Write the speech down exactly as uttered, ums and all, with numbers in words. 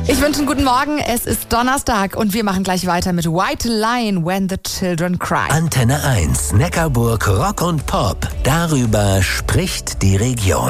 Ich wünsche einen guten Morgen. Es ist Donnerstag und wir machen gleich weiter mit White Line, When the Children Cry. Antenne eins, Neckarburg, Rock und Pop. Darüber spricht die Region.